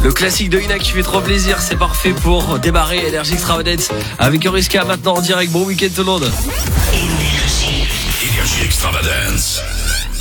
Le classique de Ina qui fait trop plaisir, c'est parfait pour démarrer Énergie Extravagance avec Euriska maintenant en direct. Bon week-end tout le monde. Énergie Extravagance.